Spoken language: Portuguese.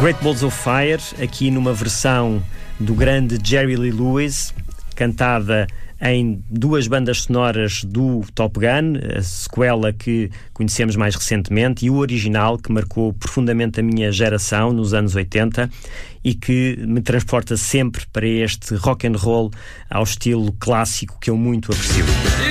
Great Balls of Fire, aqui numa versão do grande Jerry Lee Lewis, cantada em duas bandas sonoras do Top Gun, a sequela que conhecemos mais recentemente e o original, que marcou profundamente a minha geração nos anos 80 e que me transporta sempre para este rock and roll ao estilo clássico que eu muito aprecio.